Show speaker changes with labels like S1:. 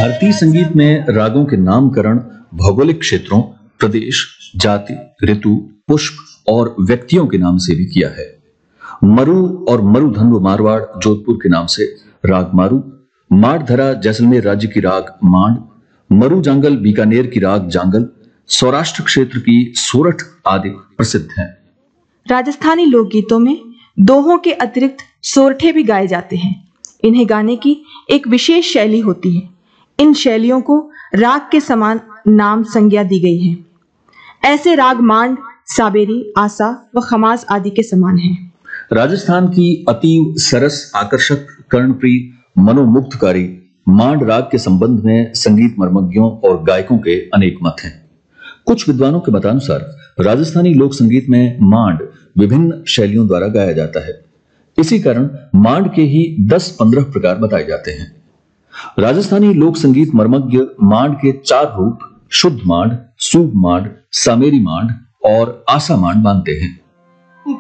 S1: भारतीय संगीत में रागों के नामकरण भौगोलिक क्षेत्रों, प्रदेश, जाति, ऋतु, पुष्प और व्यक्तियों के नाम से भी किया है। मरु और मरुधन्व मारवाड़ जोधपुर के नाम से राग मारू, माडधरा जैसलमेर राज्य की राग मांड, मरु जांगल बीकानेर की राग जांगल, सौराष्ट्र क्षेत्र की सोरठ आदि प्रसिद्ध हैं।
S2: राजस्थानी लोकगीतों में दोहों के अतिरिक्त सोरठे भी गाए जाते हैं। इन्हें गाने की एक विशेष शैली होती है। इन शैलियों को राग के समान नाम संज्ञा दी गई है। ऐसे राग मांड, साबेरी, आसा व खमाज आदि के समान हैं।
S1: राजस्थान की अतीव सरस, आकर्षक, कर्णप्रिय, मनोमुग्धकारी मांड राग के संबंध में संगीत मर्मज्ञों और गायकों के अनेक मत हैं। कुछ विद्वानों के मतानुसार राजस्थानी लोक संगीत में मांड विभिन्न शैलियों द्वारा गाया जाता है। इसी कारण मांड के ही 10-15 प्रकार बताए जाते हैं। राजस्थानी लोक संगीत मर्मज्ञ मांड के 4 रूप शुद्ध मांड, सूब मांड, सामेरी मांड और आसा मांड मानते हैं।